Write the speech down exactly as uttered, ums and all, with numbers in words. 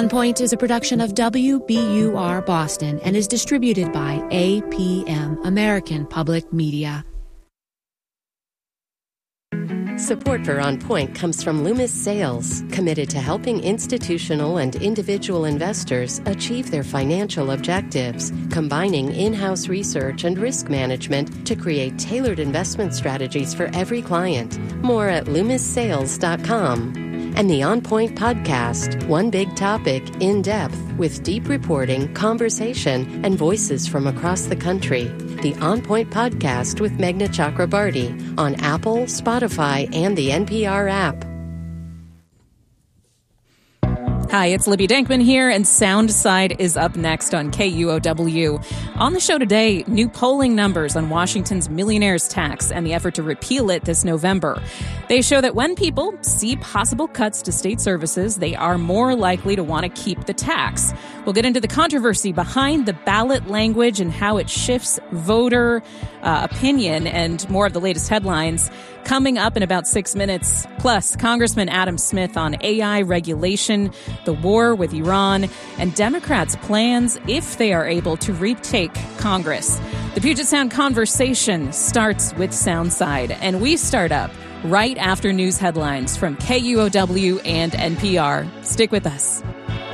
On Point is a production of W B U R Boston and is distributed by A P M, American Public Media. Support for On Point comes from Loomis Sayles, committed to helping institutional and individual investors achieve their financial objectives, combining in-house research and risk management to create tailored investment strategies for every client. More at loomis sales dot com. And the On Point podcast, one big topic, in depth, with deep reporting, conversation, and voices from across the country. The On Point podcast with Meghna Chakrabarty on Apple, Spotify, and the N P R app. Hi, it's Libby Dankman here, and Soundside is up next on K U O W. On the show today, new polling numbers on Washington's millionaire's tax and the effort to repeal it this November. They show that when people see possible cuts to state services, they are more likely to want to keep the tax. We'll get into the controversy behind the ballot language and how it shifts voter uh, opinion, and more of the latest headlines coming up in about six minutes. Plus, Congressman Adam Smith on A I regulation, the war with Iran, and Democrats' plans if they are able to retake Congress. The Puget Sound conversation starts with Soundside, and we start up right after news headlines from K U O W and N P R. Stick with us.